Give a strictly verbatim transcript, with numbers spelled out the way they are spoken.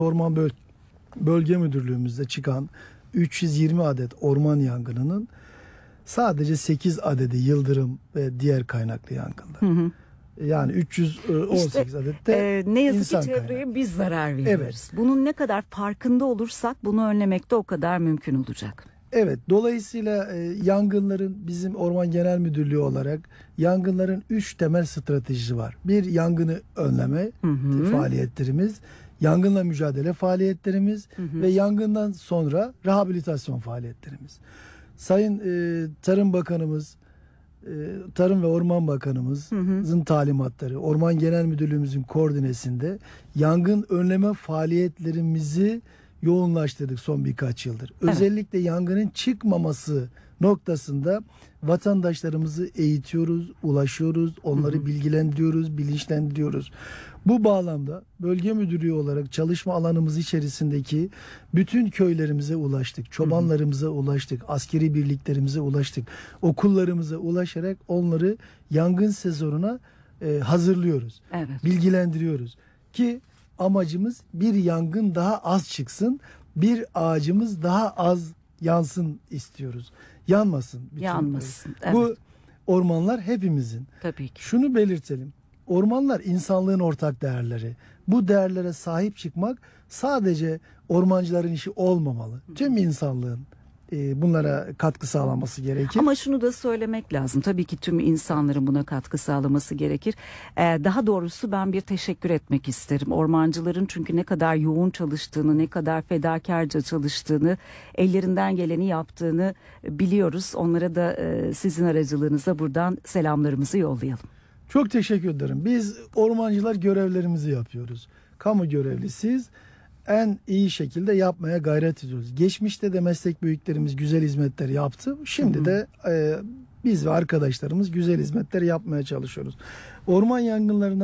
Orman Böl Bölge Müdürlüğümüzde çıkan üç yüz yirmi adet orman yangınının sadece sekiz adedi yıldırım ve diğer kaynaklı yangınlar. Hı hı. Yani üç yüz on sekiz işte, adet de e, ne yazık insan ki çevreye kaynaklı. biz zarar veriyoruz. Evet. Bunun ne kadar farkında olursak bunu önlemek de o kadar mümkün olacak. Evet, dolayısıyla e, yangınların bizim Orman Genel Müdürlüğü olarak yangınların üç temel stratejisi var. Bir, yangını önleme hı hı. faaliyetlerimiz, yangınla mücadele faaliyetlerimiz hı hı. ve yangından sonra rehabilitasyon faaliyetlerimiz. Sayın e, Tarım Bakanımız, e, Tarım ve Orman Bakanımızın hı hı. talimatları, Orman Genel Müdürlüğümüzün koordinesinde yangın önleme faaliyetlerimizi yoğunlaştırdık son birkaç yıldır. Evet. Özellikle yangının çıkmaması noktasında vatandaşlarımızı eğitiyoruz, ulaşıyoruz, onları hı hı. bilgilendiriyoruz, bilinçlendiriyoruz. Bu bağlamda bölge müdürlüğü olarak çalışma alanımız içerisindeki bütün köylerimize ulaştık, çobanlarımıza ulaştık, askeri birliklerimize ulaştık, okullarımıza ulaşarak onları yangın sezonuna e, hazırlıyoruz, evet. bilgilendiriyoruz ki amacımız bir yangın daha az çıksın, bir ağacımız daha az yansın istiyoruz. Yanmasın. Bütün Yanmasın. Evet. Bu ormanlar hepimizin. Tabii ki. Şunu belirtelim. Ormanlar insanlığın ortak değerleri. Bu değerlere sahip çıkmak sadece ormancıların işi olmamalı. Tüm insanlığın bunlara katkı sağlaması gerekir. Ama şunu da söylemek lazım. Tabii ki tüm insanların buna katkı sağlaması gerekir. Ee, daha doğrusu ben bir teşekkür etmek isterim. Ormancıların çünkü ne kadar yoğun çalıştığını, ne kadar fedakarca çalıştığını, ellerinden geleni yaptığını biliyoruz. Onlara da e, sizin aracılığınıza buradan selamlarımızı yollayalım. Çok teşekkür ederim. Biz ormancılar görevlerimizi yapıyoruz. Kamu görevlisiyiz. En iyi şekilde yapmaya gayret ediyoruz. Geçmişte de meslek büyüklerimiz güzel hizmetler yaptı. Şimdi hı hı. de e, biz ve arkadaşlarımız güzel hizmetler yapmaya çalışıyoruz. Orman yangınlarından